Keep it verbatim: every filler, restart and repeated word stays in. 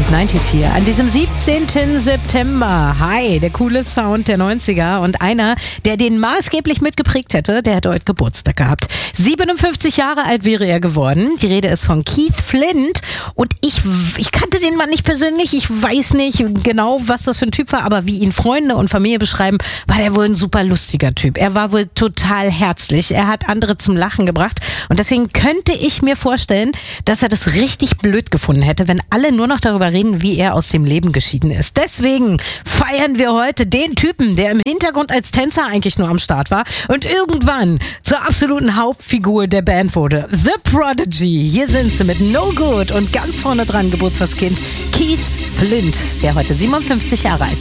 eighties, nineties hier an diesem siebzehnten September. Hi, der coole Sound der neunziger und einer, der den maßgeblich mitgeprägt hätte, der hätte heute Geburtstag gehabt. siebenundfünfzig Jahre alt wäre er geworden. Die Rede ist von Keith Flint und ich, ich kannte den Mann nicht persönlich. Ich weiß nicht genau, was das für ein Typ war, aber wie ihn Freunde und Familie beschreiben, war der wohl ein super lustiger Typ. Er war wohl total herzlich. Er hat andere zum Lachen gebracht und deswegen könnte ich mir vorstellen, dass er das richtig blöd gefunden hätte, wenn alle nur noch darüber reden, wie er aus dem Leben geschieden ist. Deswegen feiern wir heute den Typen, der im Hintergrund als Tänzer eigentlich nur am Start war und irgendwann zur absoluten Hauptfigur der Band wurde. The Prodigy. Hier sind sie mit No Good und ganz vorne dran Geburtstagskind Keith Flint, der heute siebenundfünfzig Jahre alt ist.